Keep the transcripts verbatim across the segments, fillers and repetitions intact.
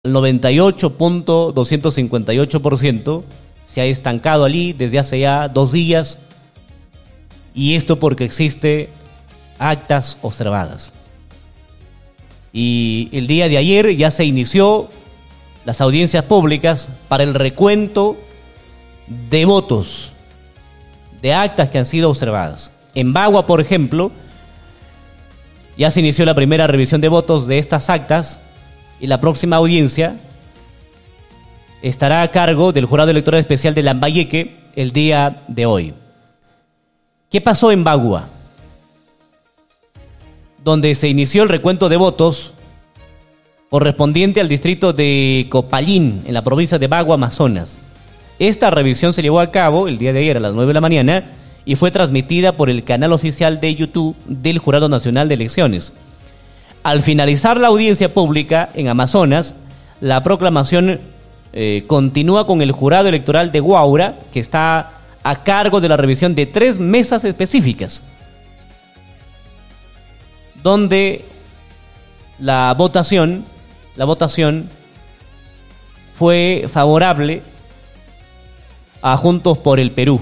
El noventa y ocho punto doscientos cincuenta y ocho por ciento se ha estancado allí desde hace ya dos días, y esto porque existe actas observadas. Y el día de ayer ya se inició las audiencias públicas para el recuento de votos, de actas que han sido observadas. En Bagua, por ejemplo, ya se inició la primera revisión de votos de estas actas, y la próxima audiencia estará a cargo del Jurado Electoral Especial de Lambayeque el día de hoy. ¿Qué pasó en Bagua? Donde se inició el recuento de votos correspondiente al distrito de Copallín, en la provincia de Bagua, Amazonas. Esta revisión se llevó a cabo el día de ayer a las nueve de la mañana y fue transmitida por el canal oficial de YouTube del Jurado Nacional de Elecciones. Al finalizar la audiencia pública en Amazonas, la proclamación eh, continúa con el Jurado Electoral de Huaura, que está a cargo de la revisión de tres mesas específicas, donde la votación, la votación fue favorable a Juntos por el Perú,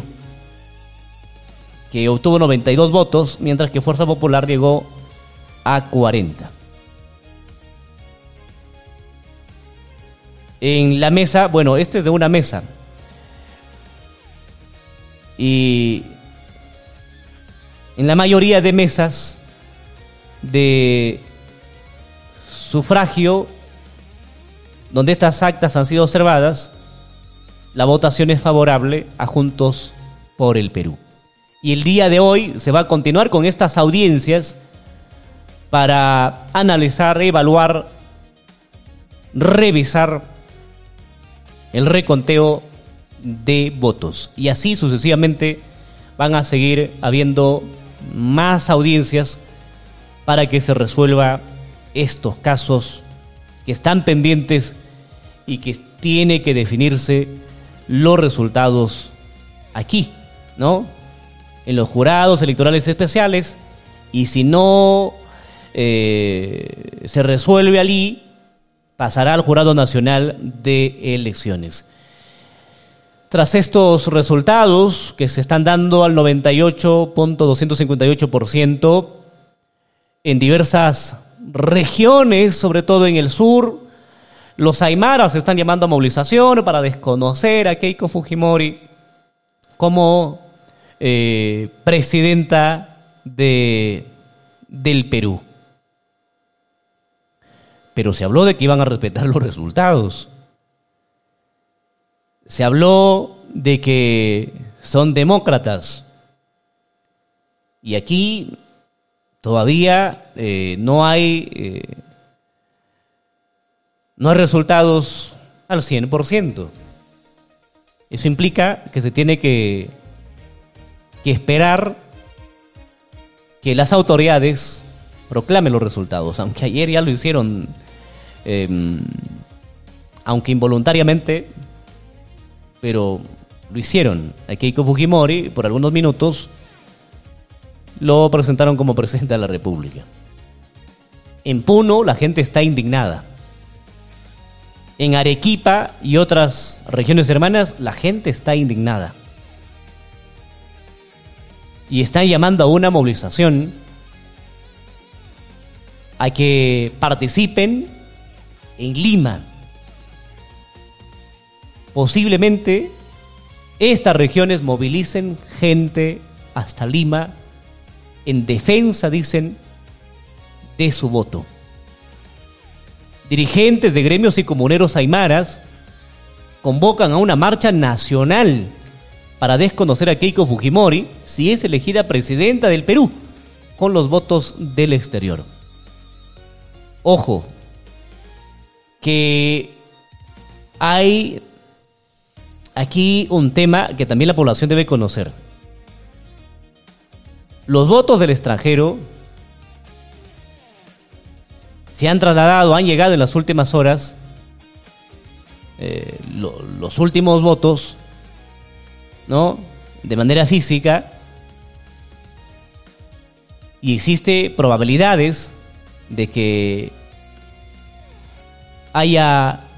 que obtuvo noventa y dos votos, mientras que Fuerza Popular llegó a cuarenta. En la mesa, bueno, este es de una mesa, y en la mayoría de mesas de sufragio donde estas actas han sido observadas, la votación es favorable a Juntos por el Perú. Y el día de hoy se va a continuar con estas audiencias para analizar, evaluar, revisar el reconteo de votos. Y así sucesivamente van a seguir habiendo más audiencias para que se resuelva estos casos que están pendientes y que tiene que definirse los resultados aquí, ¿no? En los jurados electorales especiales, y si no eh, se resuelve allí, pasará al Jurado Nacional de Elecciones. Tras estos resultados que se están dando al noventa y ocho punto doscientos cincuenta y ocho por ciento en diversas regiones, sobre todo en el sur, los aymaras están llamando a movilización para desconocer a Keiko Fujimori como eh, presidenta de, del Perú. Pero se habló de que iban a respetar los resultados. Se habló de que son demócratas. Y aquí todavía eh, no hay eh, no hay resultados al cien por ciento. Eso implica que se tiene que, que esperar que las autoridades proclamen los resultados, aunque ayer ya lo hicieron, eh, aunque involuntariamente, pero lo hicieron. A Keiko Fujimori, por algunos minutos, lo presentaron como presidente de la República. En Puno la gente está indignada. En Arequipa y otras regiones hermanas la gente está indignada. Y están llamando a una movilización, a que participen en Lima. Posiblemente estas regiones movilicen gente hasta Lima en defensa, dicen, de su voto. Dirigentes de gremios y comuneros aymaras convocan a una marcha nacional para desconocer a Keiko Fujimori si es elegida presidenta del Perú con los votos del exterior. Ojo, que hay aquí un tema que también la población debe conocer. Los votos del extranjero se han trasladado, han llegado en las últimas horas, eh, lo, los últimos votos, ¿no?, de manera física, y existe probabilidades de que haya